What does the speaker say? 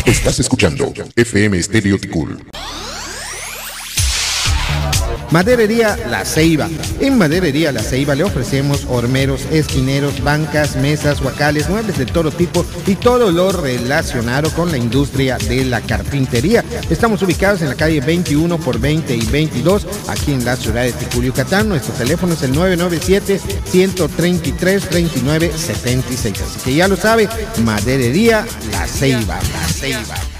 Estás escuchando FM Estéreo Ticul. Maderería La Ceiba. En Maderería La Ceiba le ofrecemos hormeros, esquineros, bancas, mesas, huacales, muebles de todo tipo y todo lo relacionado con la industria de la carpintería. Estamos ubicados en la calle 21 por 20 y 22, aquí en la ciudad de Ticul, Yucatán. Nuestro teléfono es el 997-133-3976. Así que ya lo sabe, Maderería La Ceiba. La Ceiba.